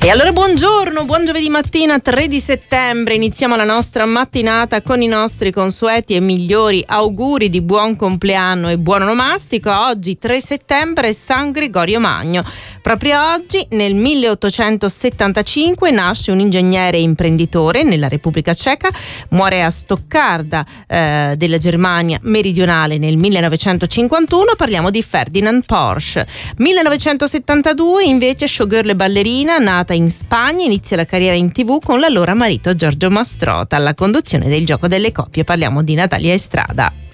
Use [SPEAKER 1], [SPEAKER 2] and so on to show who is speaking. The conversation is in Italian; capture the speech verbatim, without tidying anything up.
[SPEAKER 1] E allora buongiorno, buon giovedì mattina tre di settembre, iniziamo la nostra mattinata con i nostri consueti e migliori auguri di buon compleanno e buon onomastico. Oggi tre settembre è San Gregorio Magno. Proprio oggi nel milleottocentosettantacinque nasce un ingegnere e imprenditore nella Repubblica Ceca, muore a Stoccarda eh, della Germania meridionale nel millenovecentocinquantuno, parliamo di Ferdinand Porsche. millenovecentosettantadue invece showgirl e ballerina, nata in Spagna, inizia la carriera in tivù con l'allora marito Giorgio Mastrota alla conduzione del Gioco delle Coppie, parliamo di Natalia Estrada.